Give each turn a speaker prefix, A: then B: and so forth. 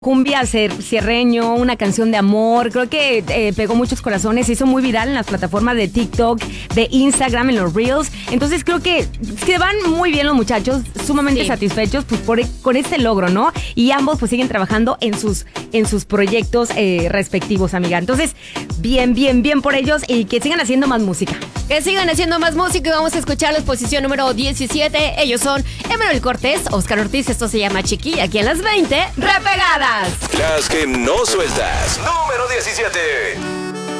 A: cumbia cierreño, una canción de amor. Creo que pegó muchos corazones, se hizo muy viral en las plataformas de TikTok, de Instagram, en los Reels. Entonces creo que se van muy bien los muchachos, sumamente satisfechos pues, con este logro, ¿no? Y ambos pues siguen trabajando en sus proyectos respectivos, amiga. Entonces, bien por ellos y que sigan haciendo más música.
B: Que sigan haciendo más música y vamos a escuchar la posición número 17. Ellos son Emanuel Cortés, Oscar Ortiz, esto se llama Chiquilla, aquí en las 20 Repegadas.
C: Las que no sueltas. Número 17.